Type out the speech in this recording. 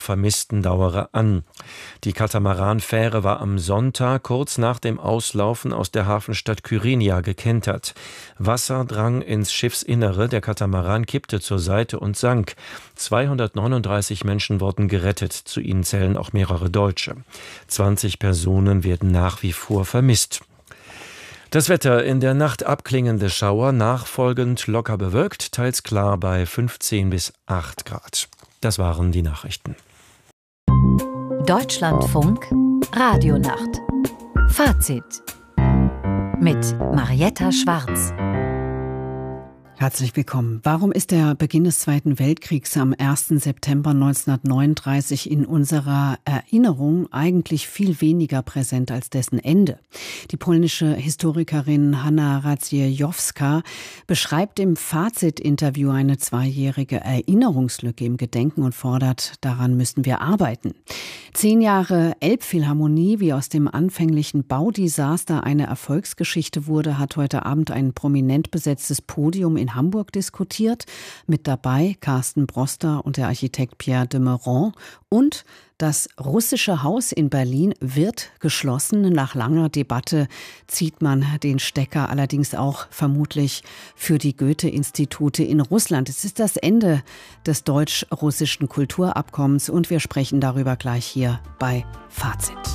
Vermissten dauere an. Die Katamaranfähre war am Sonntag kurz nach dem Auslaufen aus der Hafenstadt Kyrenia gekentert. Wasser drang ins Schiffsinnere, der Katamaran kippte zur Seite und sank. 239 Menschen wurden gerettet, zu ihnen zählen auch mehrere Deutsche. 20 Personen werden nach wie vor vermisst. Das Wetter: in der Nacht abklingende Schauer, nachfolgend locker bewölkt, teils klar bei 15 bis 8 Grad. Das waren die Nachrichten. Deutschlandfunk Radionacht. Fazit mit Marietta Schwarz. Herzlich willkommen. Warum ist der Beginn des Zweiten Weltkriegs am 1. September 1939 in unserer Erinnerung eigentlich viel weniger präsent als dessen Ende? Die polnische Historikerin Hanna Radziejowska beschreibt im Fazit-Interview eine 2-jährige Erinnerungslücke im Gedenken und fordert, daran müssen wir arbeiten. 10 Jahre Elbphilharmonie, wie aus dem anfänglichen Baudesaster eine Erfolgsgeschichte wurde, hat heute Abend ein prominent besetztes Podium in Hamburg diskutiert. Mit dabei Carsten Broster und der Architekt Pierre de Meuron. Und das Russische Haus in Berlin wird geschlossen. Nach langer Debatte zieht man den Stecker allerdings auch vermutlich für die Goethe-Institute in Russland. Es ist das Ende des deutsch-russischen Kulturabkommens und wir sprechen darüber gleich hier bei Fazit.